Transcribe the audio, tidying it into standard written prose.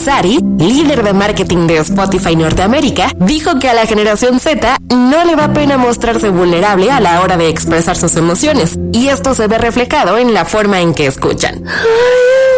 Itzhak, líder de marketing de Spotify Norteamérica, dijo que a la generación Z no le da pena mostrarse vulnerable a la hora de expresar sus emociones, y esto se ve reflejado en la forma en que escuchan.